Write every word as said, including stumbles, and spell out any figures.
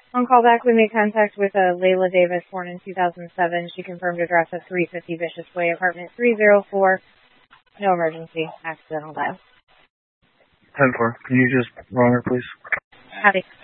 On callback, we made contact with uh, Layla Davis, born in two thousand seven. She confirmed address of three fifty Bishop Way, apartment three oh four. No emergency, accidental dial. ten four. Can you just run her, please? Howdy.